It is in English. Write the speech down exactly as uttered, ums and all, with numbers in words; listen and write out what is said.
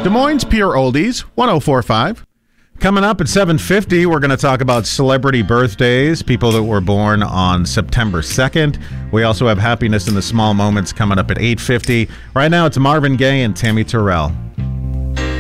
Des Moines Pure Oldies, one oh four point five. Coming up at seven fifty, we're going to talk about celebrity birthdays, people that were born on September second. We also have happiness in the small moments coming up at eight fifty. Right now, it's Marvin Gaye and Tammy Terrell.